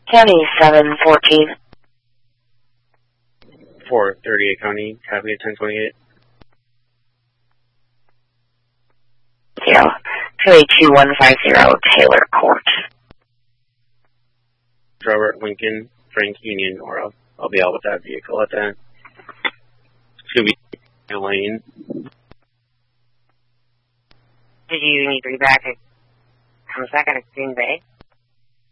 County 714. 438 County, copy at 1028. 28150 Taylor Court. Robert Lincoln, Frank Union, or I'll be out with that vehicle at that. It's going to be a lane. Did you need to be back at Green Bay?